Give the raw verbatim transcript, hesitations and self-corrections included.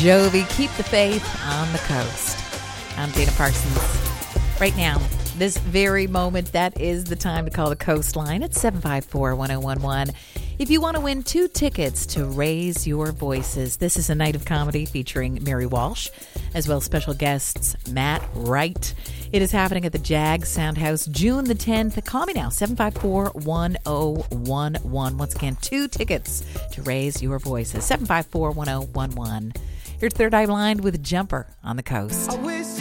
Jovi, Keep the Faith on the Coast. I'm Dana Parsons. Right now, this very moment, that is the time to call the Coastline at seven five four, one oh one one. If you want to win two tickets to Raise Your Voices, this is a night of comedy featuring Mary Walsh, as well as special guests Matt Wright. It is happening at the Jag Soundhouse June the tenth. Call me now, seven five four, one oh one one. Once again, two tickets to Raise Your Voices, seven five four, one oh one one. Here's Third Eye Blind with Jumper on the Coast. I wish